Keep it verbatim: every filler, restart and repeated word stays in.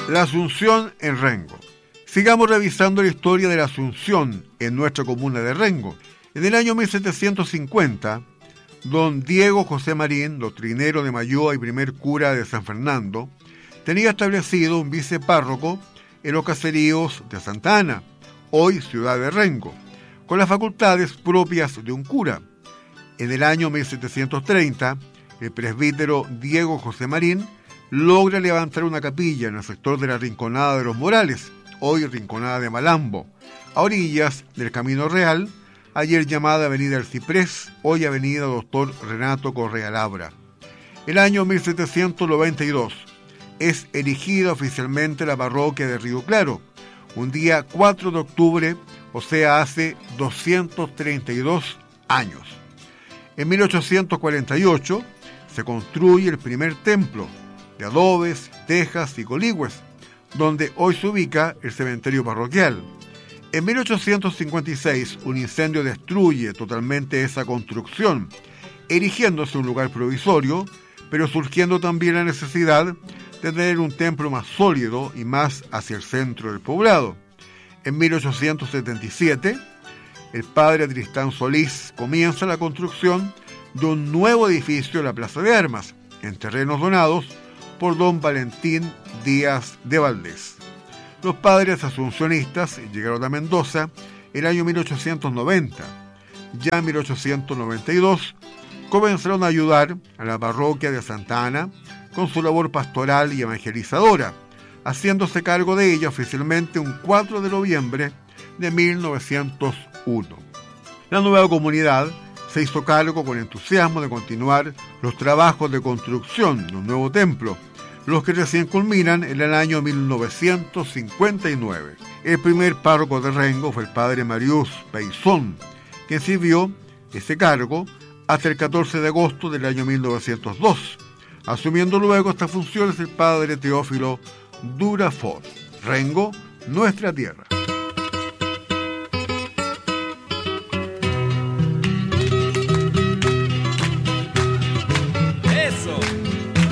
La Asunción en Rengo. Sigamos revisando la historia de la Asunción en nuestra comuna de Rengo. En el año mil setecientos cincuenta, don Diego José Marín, doctrinero de Mayoa y primer cura de San Fernando, tenía establecido un vicepárroco en los caseríos de Santa Ana, hoy ciudad de Rengo, con las facultades propias de un cura. En el año mil setecientos treinta, el presbítero Diego José Marín logra levantar una capilla en el sector de la Rinconada de los Morales, hoy Rinconada de Malambo, a orillas del Camino Real, ayer llamada Avenida El Ciprés, hoy Avenida Doctor Renato Correa Labra. El año mil setecientos noventa y dos es erigida oficialmente la parroquia de Río Claro, un día cuatro de octubre, o sea, hace doscientos treinta y dos años. En mil ochocientos cuarenta y ocho se construye el primer templo, de adobes, tejas y coligües, donde hoy se ubica el cementerio parroquial. En mil ochocientos cincuenta y seis, un incendio destruye totalmente esa construcción, erigiéndose un lugar provisorio, pero surgiendo también la necesidad de tener un templo más sólido y más hacia el centro del poblado. En mil ochocientos setenta y siete, el padre Tristán Solís comienza la construcción de un nuevo edificio en la Plaza de Armas, en terrenos donados por don Valentín Díaz de Valdés. Los padres asuncionistas llegaron a Mendoza el año mil ochocientos noventa. Ya en mil ochocientos noventa y dos comenzaron a ayudar a la parroquia de Santa Ana con su labor pastoral y evangelizadora, haciéndose cargo de ella oficialmente un cuatro de noviembre de mil novecientos uno. La nueva comunidad se hizo cargo con entusiasmo de continuar los trabajos de construcción de un nuevo templo, los que recién culminan en el año mil novecientos cincuenta y nueve. El primer párroco de Rengo fue el padre Marius Peizón, quien sirvió ese cargo hasta el catorce de agosto del año mil novecientos dos, asumiendo luego estas funciones el padre Teófilo Durafort. Rengo, nuestra tierra.